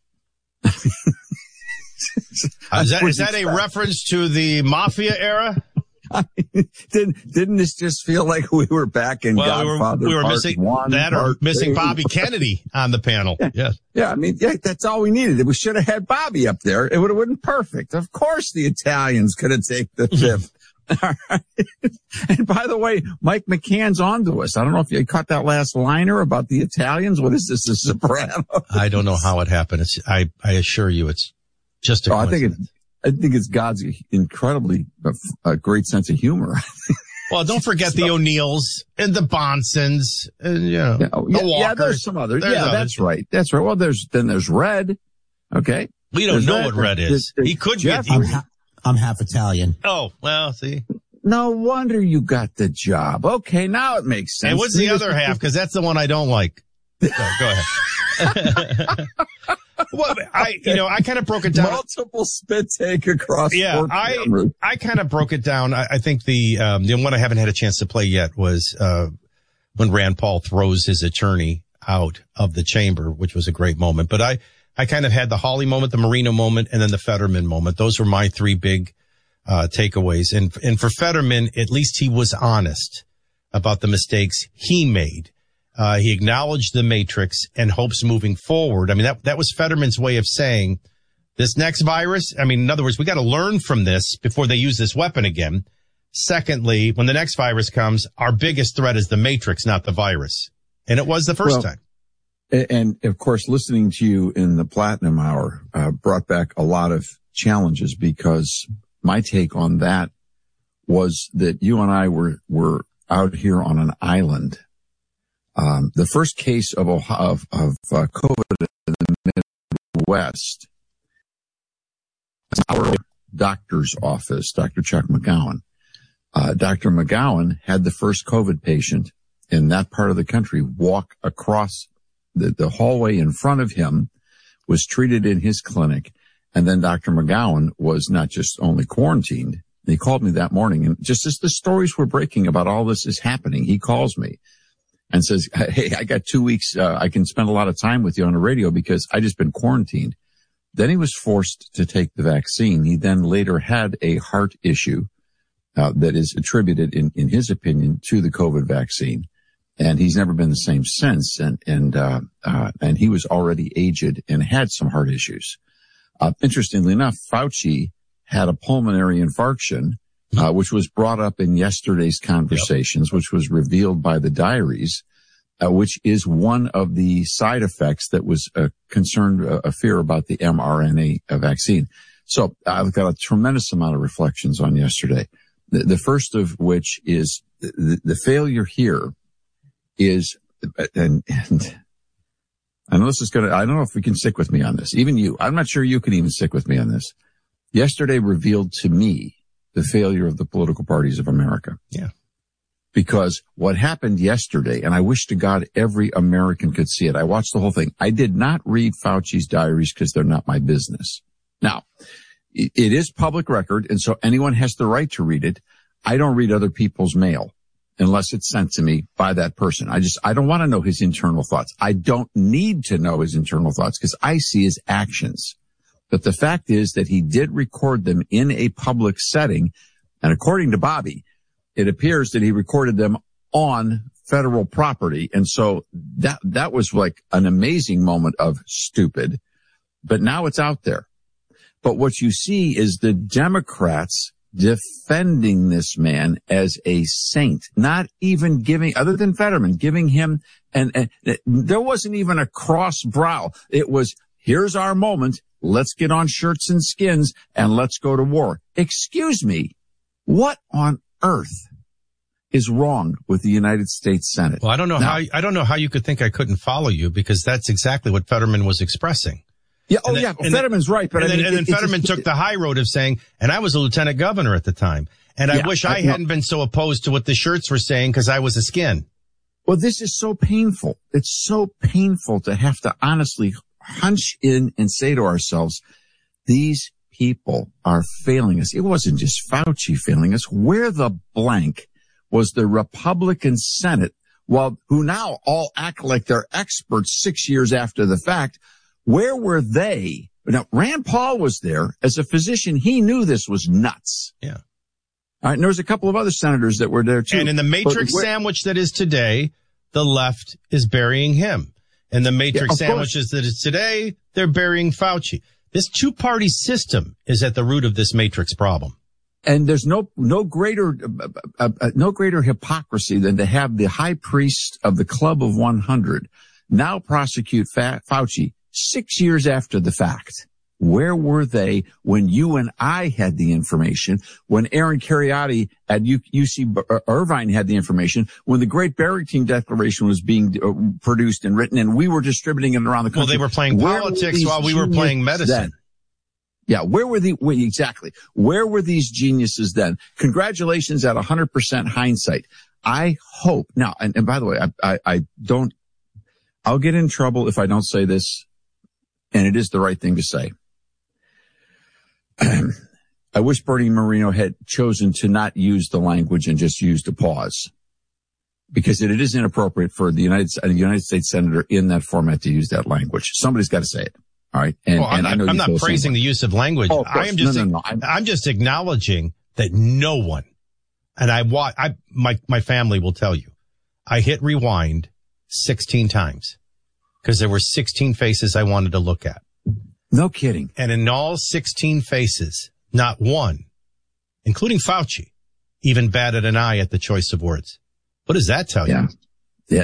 Is that a reference to the mafia era?
Didn't this just feel like we were back in Godfather?
We were missing
one,
that, or missing Bobby Kennedy on the panel. Yes.
Yeah. That's all we needed. We should have had Bobby up there. It would have been perfect. Of course, the Italians could have taken the Fifth. All right. And by the way, Mike McCann's on to us. I don't know if you caught that last liner about the Italians. What is this, a soprano?
I don't know how it happened. I assure you, it's just a coincidence.
I think it's God's incredibly great sense of humor.
Well, don't forget the O'Neills and the Bonsons and, the Walkers.
Yeah, there's some others. That's right. That's right. Well, there's Red. Okay.
We don't know what Red is. He could
Jeff,
be.
I'm half Italian.
Oh, well, see.
No wonder you got the job. Okay, now it makes sense.
And what's the other half? Because that's the one I don't like. So, go ahead. Well, I kind of broke it down.
Multiple spit take across.
Yeah, I kind of broke it down. I think the one I haven't had a chance to play yet was when Rand Paul throws his attorney out of the chamber, which was a great moment. But I kind of had the Hawley moment, the Marino moment, and then the Fetterman moment. Those were my three big takeaways. And for Fetterman, at least he was honest about the mistakes he made. He acknowledged the matrix and hopes moving forward. I mean, that was Fetterman's way of saying this next virus. I mean, in other words, we got to learn from this before they use this weapon again. Secondly, when the next virus comes, our biggest threat is the matrix, not the virus. And it was the first time.
And of course, listening to you in the Platinum Hour, brought back a lot of challenges, because my take on that was that you and I were out here on an island. The first case of COVID in the Midwest, our doctor's office, Dr. Chuck McGowan. Dr. McGowan had the first COVID patient in that part of the country walk across the hallway in front of him, was treated in his clinic, and then Dr. McGowan was not just only quarantined. He called me that morning, and just as the stories were breaking about all this is happening, he calls me and says, hey, I got 2 weeks. I can spend a lot of time with you on the radio because I just been quarantined. Then he was forced to take the vaccine. He then later had a heart issue that is attributed, in his opinion, to the COVID vaccine. And he's never been the same since. And he was already aged and had some heart issues. Interestingly enough, Fauci had a pulmonary infarction, which was brought up in yesterday's conversations, which was revealed by the diaries, which is one of the side effects that was a fear about the mRNA vaccine. So I've got a tremendous amount of reflections on yesterday. The first of which is the failure here is, and I know this is I don't know if we can stick with me on this. Even you, I'm not sure you can even stick with me on this. Yesterday revealed to me the failure of the political parties of America.
Yeah.
Because what happened yesterday, and I wish to God every American could see it. I watched the whole thing. I did not read Fauci's diaries because they're not my business. Now, it is public record, and so anyone has the right to read it. I don't read other people's mail unless it's sent to me by that person. I don't want to know his internal thoughts. I don't need to know his internal thoughts because I see his actions. But the fact is that he did record them in a public setting. And according to Bobby, it appears that he recorded them on federal property. And so that was like an amazing moment of stupid. But now it's out there. But what you see is the Democrats defending this man as a saint, not even giving, other than Fetterman, giving him, and there wasn't even a cross brow. It was, here's our moment. Let's get on shirts and skins and let's go to war. Excuse me. What on earth is wrong with the United States Senate?
Well, I don't know how you could think I couldn't follow you, because that's exactly what Fetterman was expressing.
Yeah. Fetterman's right. But
then Fetterman took the high road of saying, and I was a lieutenant governor at the time, and I wish I hadn't been so opposed to what the shirts were saying because I was a skin.
Well, this is so painful. It's so painful to have to honestly hunch in and say to ourselves, these people are failing us. It wasn't just Fauci failing us. Where the blank was the Republican Senate, who now all act like they're experts 6 years after the fact? Where were they? Now, Rand Paul was there as a physician. He knew this was nuts.
Yeah.
All right. And there was a couple of other senators that were there too.
And in the matrix sandwich that is today, the left is burying him. And the matrix sandwiches that is today, they're burying Fauci. This two-party system is at the root of this matrix problem.
And there's no greater hypocrisy than to have the high priest of the Club of 100 now prosecute Fauci 6 years after the fact. Where were they when you and I had the information, when Aaron Kheriaty at UC Irvine had the information, when the Great Barrington Declaration was being produced and written, and we were distributing it around the country?
Well, they were playing politics while we were playing medicine.
Yeah, where were Where were these geniuses then? Congratulations at 100% hindsight. I hope now, and by the way, I'll get in trouble if I don't say this, and it is the right thing to say. I wish Bernie Moreno had chosen to not use the language and just used a pause, because it is inappropriate for the United States senator in that format to use that language. Somebody's got to say it. All right.
I'm not praising the use of language. I am just, I'm just acknowledging that no one, and my family will tell you, I hit rewind 16 times because there were 16 faces I wanted to look at.
No kidding.
And in all 16 faces, not one, including Fauci, even batted an eye at the choice of words. What does that tell you?